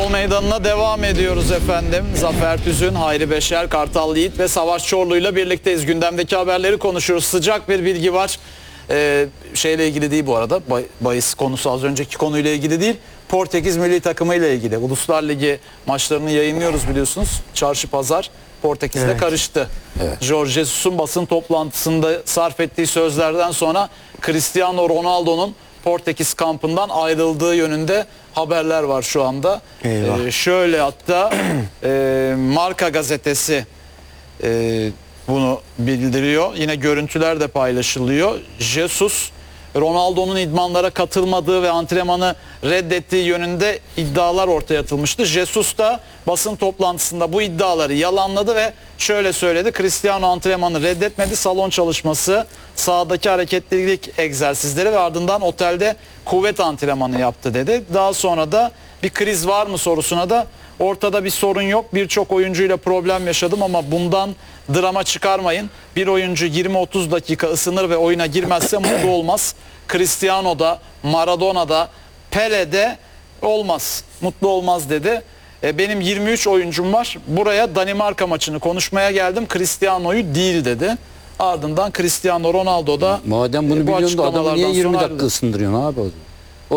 Futbol Meydanı'na devam ediyoruz efendim. Zafer Tüzün, Hayri Beşer, Kartal Yiğit ve Savaş Çorlu'yla birlikteyiz. Gündemdeki haberleri konuşuyoruz. Sıcak bir bilgi var. Şeyle ilgili değil bu arada. Bahis konusu az önceki konuyla ilgili değil. Portekiz milli takımı ile ilgili. Uluslar Ligi maçlarını yayınlıyoruz biliyorsunuz. Çarşı pazar Portekiz'de karıştı. Evet. Jorge Jesus'un basın toplantısında sarf ettiği sözlerden sonra Cristiano Ronaldo'nun Portekiz kampından ayrıldığı yönünde haberler var şu anda. Şöyle hatta Marca gazetesi bunu bildiriyor. Yine görüntüler de paylaşılıyor. Jesus, Ronaldo'nun idmanlara katılmadığı ve antrenmanı reddettiği yönünde iddialar ortaya atılmıştı. Jesus da basın toplantısında bu iddiaları yalanladı ve şöyle söyledi. Cristiano antrenmanı reddetmedi. Salon çalışması, sahadaki hareketlilik egzersizleri ve ardından otelde kuvvet antrenmanı yaptı dedi. Daha sonra da bir kriz var mı sorusuna da ortada bir sorun yok. Birçok oyuncuyla problem yaşadım ama bundan drama çıkarmayın. Bir oyuncu 20-30 dakika ısınır ve oyuna girmezse mutlu olmaz. Cristiano'da, Maradona'da, Pele'de olmaz. Mutlu olmaz dedi. Benim 23 oyuncum var. Buraya Danimarka maçını konuşmaya geldim. Cristiano'yu değil dedi. Ardından Cristiano Ronaldo da madem bunu biliyorsun da adamı niye 20 dakika ısındırıyorsun abi o zaman?